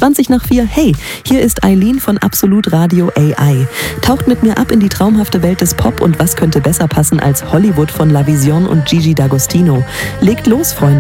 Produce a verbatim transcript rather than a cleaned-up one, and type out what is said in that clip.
zwanzig nach vier, hey, hier ist Eileen von Absolut Radio A I. Taucht mit mir ab in die traumhafte Welt des Pop und was könnte besser passen als Hollywood von La Vision und Gigi D'Agostino. Legt los, Freunde.